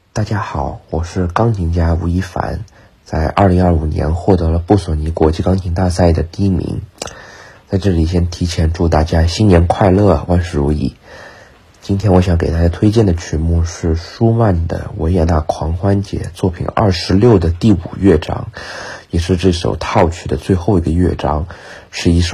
大家好，我是钢琴家吴亦凡，在2025年获得了布索尼国际钢琴大赛的第1名。在这里先提前祝大家新年快乐，万事如意。今天我想给大家推荐的曲目是舒曼的维也纳狂欢节作品26的第5乐章，也是这首套曲的最后一个乐章，是一首